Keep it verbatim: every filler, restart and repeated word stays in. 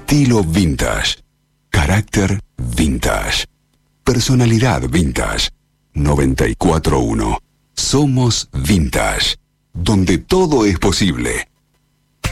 Estilo vintage. Carácter vintage. Personalidad vintage. noventa y cuatro punto uno. Somos Vintage. Donde todo es posible.